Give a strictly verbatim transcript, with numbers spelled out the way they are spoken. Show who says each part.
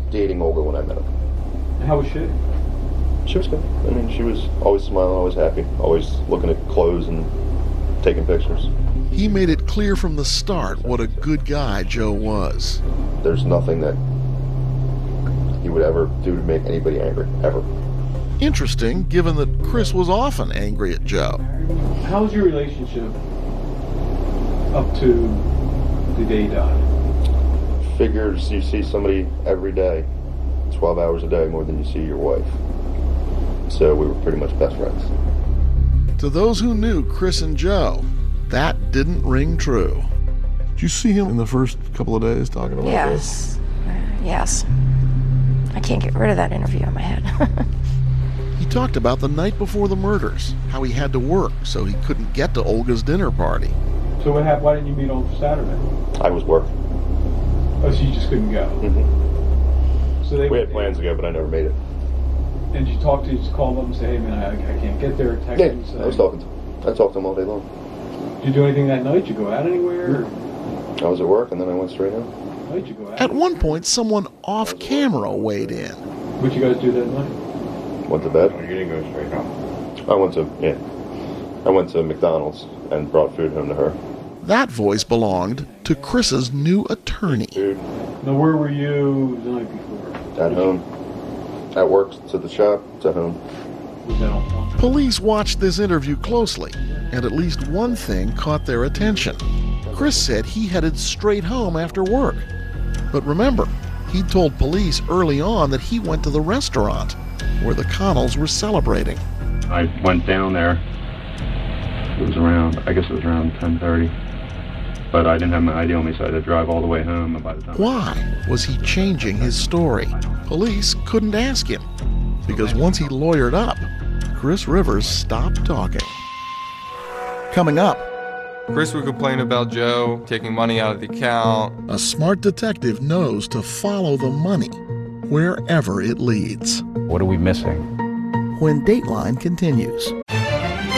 Speaker 1: dating Olga when I met her.
Speaker 2: How was she?
Speaker 1: She was good. I mean, she was always smiling, always happy, always looking at clothes and taking pictures.
Speaker 3: He made it clear from the start what a good guy Joe was.
Speaker 1: There's nothing that he would ever do to make anybody angry, ever.
Speaker 3: Interesting, given that Chris was often angry at Joe.
Speaker 2: How was your relationship up to the day he died?
Speaker 1: Figures you see somebody every day, twelve hours a day, more than you see your wife. So we were pretty much best friends.
Speaker 3: To those who knew Chris and Joe, that didn't ring true. Did you see him in the first couple of days talking about
Speaker 4: yes. this? Uh, yes. I can't get rid of that interview in my head.
Speaker 3: He talked about the night before the murders, how he had to work so he couldn't get to Olga's dinner party.
Speaker 2: So what happened? Why didn't you meet on Saturday?
Speaker 1: I was working.
Speaker 2: Oh, so you just couldn't go?
Speaker 1: Mm-hmm.
Speaker 2: So they
Speaker 1: we had plans to go, but I never made it.
Speaker 2: And you talk to, you just call them up and say, hey man, I, I can't get there. Text
Speaker 1: yeah,
Speaker 2: them, say,
Speaker 1: I was talking to him. I talked to him all day long.
Speaker 2: Did you do anything that night? Did you go out anywhere?
Speaker 1: I was at work, and then I went straight home.
Speaker 2: Night you go out?
Speaker 3: At one point, someone off camera weighed in.
Speaker 2: What'd you guys do that night?
Speaker 1: Went to bed.
Speaker 5: Oh, you didn't go straight home.
Speaker 1: I went to, yeah. I went to McDonald's and brought food home to her.
Speaker 3: That voice belonged to Chris's new attorney.
Speaker 1: Food.
Speaker 2: Now, where were you the night before?
Speaker 1: At home. At work, to the shop, to home.
Speaker 2: Was that on phone?
Speaker 3: Police watched this interview closely, and at least one thing caught their attention. Chris said he headed straight home after work. But remember, he told police early on that he went to the restaurant where the Connells were celebrating.
Speaker 5: I went down there. It was around, I guess it was around ten thirty. But I didn't have my I D on me, so I had to drive all the way home. And by the time
Speaker 3: Why was he changing his story? Police couldn't ask him, because once he lawyered up, Chris Rivers stopped talking. Coming up,
Speaker 6: Chris would complain about Joe taking money out of the account.
Speaker 3: a smart detective knows to follow the money wherever it leads.
Speaker 7: What are we missing?
Speaker 3: When Dateline continues.